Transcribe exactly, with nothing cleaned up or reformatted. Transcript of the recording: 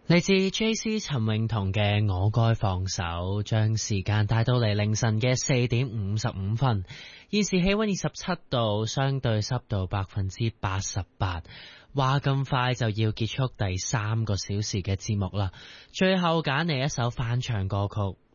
嚟自 J C 陳詠彤嘅《我該放手》，將時間帶到嚟凌晨嘅四點五十五分。現時氣溫二十七度，相對濕度百分之八十八。話咁快就要結束第三個小時嘅節目啦，最後揀嚟一首翻唱歌曲，